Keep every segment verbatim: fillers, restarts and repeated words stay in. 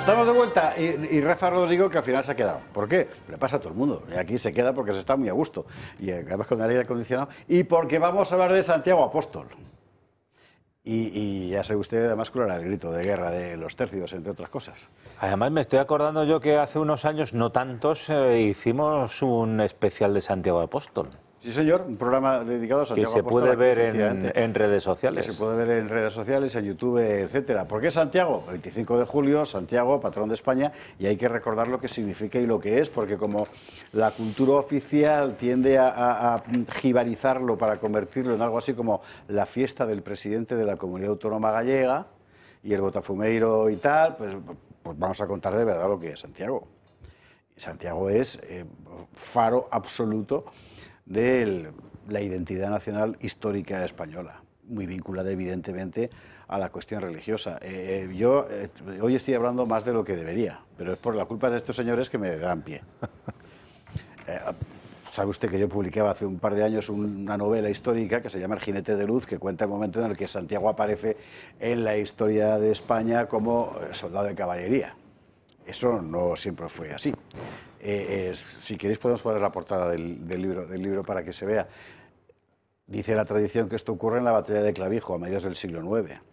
Estamos de vuelta y, y Rafa Rodrigo, que al final se ha quedado. ¿Por qué? Le pasa a todo el mundo. Y aquí se queda porque se está muy a gusto. Y además con el aire acondicionado. Y porque vamos a hablar de Santiago Apóstol. Y, y ya sabe usted, además, cuál era el grito de guerra de los tercios, entre otras cosas. Además, me estoy acordando yo que hace unos años, no tantos, eh, hicimos un especial de Santiago Apóstol. Sí, señor, un programa dedicado a Santiago Apóstol. Que se Apóstol, puede ver en, en redes sociales. Que se puede ver en redes sociales, en YouTube, etcétera. ¿Por qué Santiago? veinticinco de julio, Santiago, patrón de España, y hay que recordar lo que significa y lo que es, porque como la cultura oficial tiende a, a, a jibarizarlo para convertirlo en algo así como la fiesta del presidente de la Comunidad Autónoma Gallega y el Botafumeiro y tal, pues, pues vamos a contar de verdad lo que es Santiago. Santiago es eh, faro absoluto de la identidad nacional histórica española, muy vinculada evidentemente a la cuestión religiosa. Eh, yo eh, hoy estoy hablando más de lo que debería, pero es por la culpa de estos señores que me dan pie. Eh, sabe usted que yo publicaba hace un par de años una novela histórica que se llama El jinete de luz, que cuenta el momento en el que Santiago aparece en la historia de España como soldado de caballería. Eso no siempre fue así. Eh, eh, si queréis podemos poner la portada del, del, libro, del libro para que se vea. Dice la tradición que esto ocurre en la batalla de Clavijo a mediados del siglo nueve.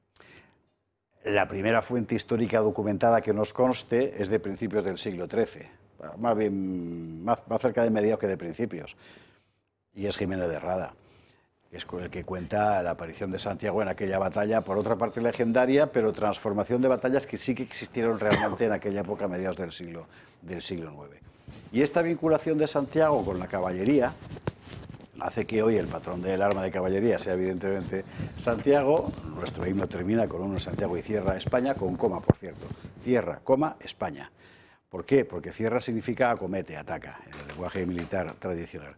La primera fuente histórica documentada que nos conste es de principios del siglo trece, más bien más, más cerca de mediados que de principios, y es Jiménez de Rada, que es el que cuenta la aparición de Santiago en aquella batalla, por otra parte legendaria, pero transformación de batallas que sí que existieron realmente en aquella época, a mediados del siglo, del siglo nueve. Y esta vinculación de Santiago con la caballería hace que hoy el patrón del arma de caballería sea evidentemente Santiago. Nuestro himno termina con uno Santiago y cierra España, con coma, por cierto. Cierra, coma, España. ¿Por qué? Porque cierra significa acomete, ataca, en el lenguaje militar tradicional.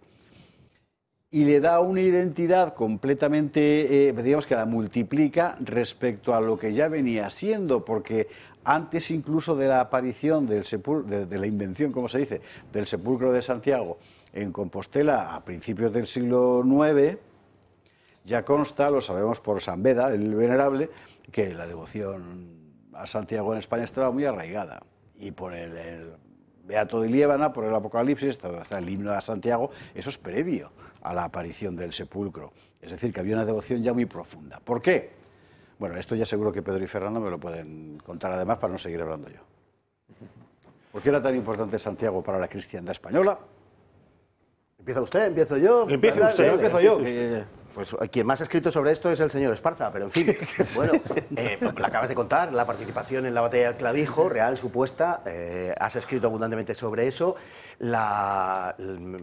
Y le da una identidad completamente, eh, digamos que la multiplica respecto a lo que ya venía siendo, porque antes incluso de la aparición del sepulcro, de, de la invención, como se dice, del sepulcro de Santiago en Compostela a principios del siglo nueve, ya consta, lo sabemos por San Beda, el venerable, que la devoción a Santiago en España estaba muy arraigada, y por el, el Beato de Liébana, por el Apocalipsis, hasta el himno a Santiago, eso es previo a la aparición del sepulcro. Es decir, que había una devoción ya muy profunda. ¿Por qué? Bueno, esto ya seguro que Pedro y Fernando me lo pueden contar además para no seguir hablando yo. ¿Por qué era tan importante Santiago para la cristiandad española? ¿Empieza usted? ¿Empiezo yo? Empieza usted, yo empiezo yo. Eh, pues quien más ha escrito sobre esto es el señor Esparza, pero en fin, bueno, eh, lo acabas de contar, la participación en la batalla del Clavijo, real, supuesta, eh, has escrito abundantemente sobre eso, la,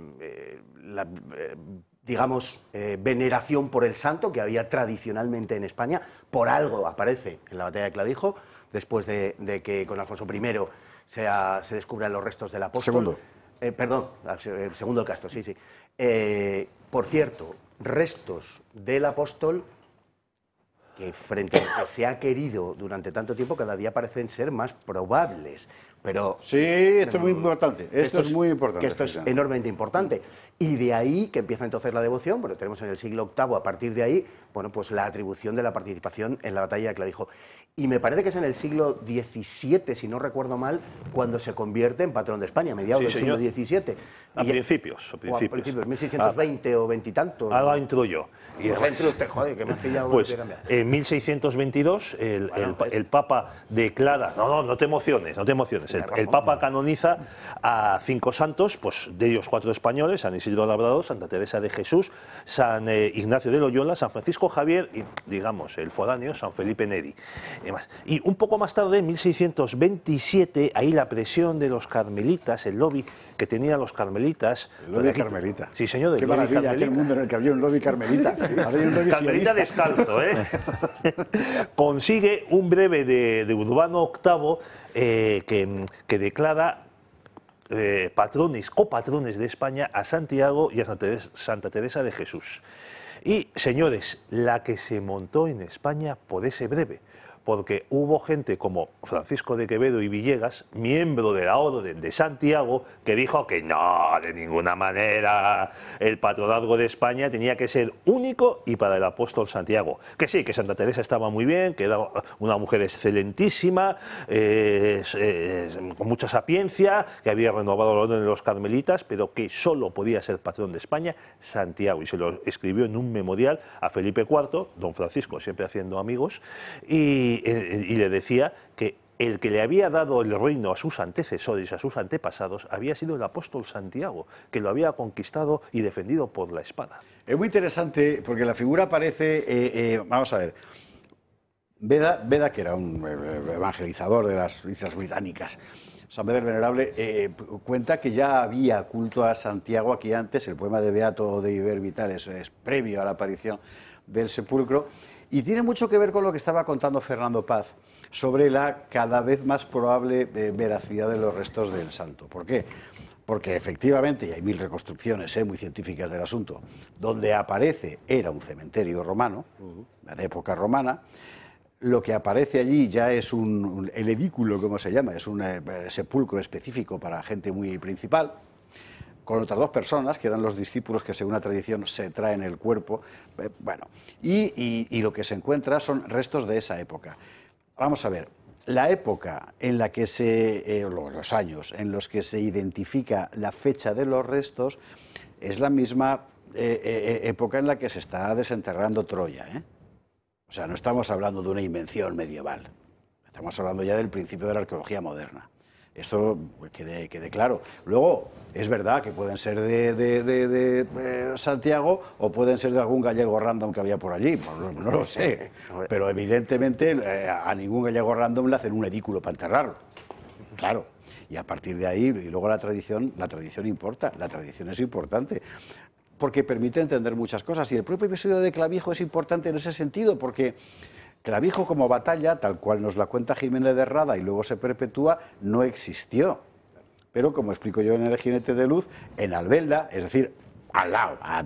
la eh, digamos, eh, veneración por el santo que había tradicionalmente en España, por algo aparece en la batalla de Clavijo, después de, de que con Alfonso primero sea, se descubran los restos del apóstol. Segundo. Eh, perdón, segundo el Castro, sí, sí. Eh, por cierto, restos del apóstol que frente a lo que se ha querido durante tanto tiempo cada día parecen ser más probables. Pero, sí, esto es muy importante. Esto, esto es muy importante. Que esto es enormemente importante. Y de ahí que empieza entonces la devoción, porque tenemos en el siglo octavo, a partir de ahí, bueno, pues la atribución de la participación en la batalla de Clavijo. Y me parece que es en el siglo diecisiete, si no recuerdo mal, cuando se convierte en patrón de España, a mediados sí, del señor. siglo diecisiete. A y principios, a principios. O a principios, mil seiscientos veinte ah, o veintitantos. Ahora ¿no? entro yo. Y pues entro usted, joder, que me has pillado. Pues en mil seiscientos veintidós el, bueno, el, pues, el Papa declara, no, no, no te emociones, no te emociones, el, el Papa canoniza a cinco santos, pues de ellos cuatro españoles, San Isidro Labrador, Santa Teresa de Jesús, San eh, Ignacio de Loyola, San Francisco Javier y, digamos, el foráneo, San Felipe Neri. Y, demás. Y un poco más tarde, en mil seiscientos veintisiete, ahí la presión de los carmelitas, el lobby que tenían los carmelitas... El lobby aquí, carmelita. Sí, señor. Qué maravilla, aquel mundo en el que había un lobby carmelita. Sí, sí. Un lobby carmelita descalzo, ¿eh? Consigue un breve de, de Urbano octavo eh, que, que declara eh, patrones, copatrones de España a Santiago y a Santa Teresa, Santa Teresa de Jesús. Y, señores, la que se montó en España por ese breve, porque hubo gente como Francisco de Quevedo y Villegas, miembro de la Orden de Santiago, que dijo que no, de ninguna manera, el patronazgo de España tenía que ser único y para el apóstol Santiago. Que sí, que Santa Teresa estaba muy bien, que era una mujer excelentísima, eh, eh, con mucha sapiencia, que había renovado la Orden de los Carmelitas, pero que solo podía ser patrón de España Santiago. Y se lo escribió en un memorial a Felipe cuarto, don Francisco siempre haciendo amigos, y, y le decía que el que le había dado el reino a sus antecesores, a sus antepasados, había sido el apóstol Santiago, que lo había conquistado y defendido por la espada. Es muy interesante porque la figura aparece, eh, eh, vamos a ver, Beda, Beda, que era un evangelizador de las Islas Británicas, San Beda el Venerable, eh, cuenta que ya había culto a Santiago aquí antes. El poema de Beato de Iber Vital es, es previo a la aparición del sepulcro, y tiene mucho que ver con lo que estaba contando Fernando Paz sobre la cada vez más probable eh, veracidad de los restos del santo. ¿Por qué? Porque efectivamente, y hay mil reconstrucciones eh, muy científicas del asunto, donde aparece era un cementerio romano, uh-huh. de época romana. Lo que aparece allí ya es un, un el edículo, como se llama, es un eh, sepulcro específico para gente muy principal, con otras dos personas, que eran los discípulos que según la tradición se traen el cuerpo, eh, bueno, y, y, y lo que se encuentra son restos de esa época. Vamos a ver, la época en la que se, eh, los años en los que se identifica la fecha de los restos es la misma eh, eh, época en la que se está desenterrando Troya, ¿eh? O sea, no estamos hablando de una invención medieval, estamos hablando ya del principio de la arqueología moderna. Esto quede, quede claro. Luego, es verdad que pueden ser de, de, de, de, de Santiago o pueden ser de algún gallego random que había por allí, no, no lo sé. Pero evidentemente eh, a ningún gallego random le hacen un edículo para enterrarlo. Claro. Y a partir de ahí, y luego la tradición, la tradición importa, la tradición es importante, porque permite entender muchas cosas. Y el propio episodio de Clavijo es importante en ese sentido, porque Clavijo como batalla, tal cual nos la cuenta Jiménez de Rada y luego se perpetúa, no existió. Pero como explico yo en El jinete de luz, en Albelda, es decir, al lado, a